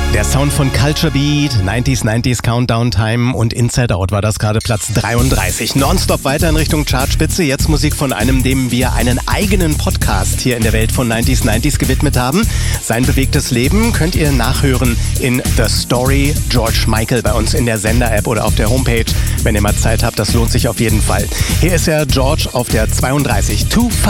Der Sound von Culture Beat, 90s Countdown Time und Inside Out war das gerade Platz 33. Nonstop weiter in Richtung Chartspitze. Jetzt Musik von einem, dem wir einen eigenen Podcast hier in der Welt von 90s gewidmet haben. Sein bewegtes Leben könnt ihr nachhören in The Story George Michael bei uns in der Sender-App oder auf der Homepage. Wenn ihr mal Zeit habt, das lohnt sich auf jeden Fall. Hier ist ja George auf der 32.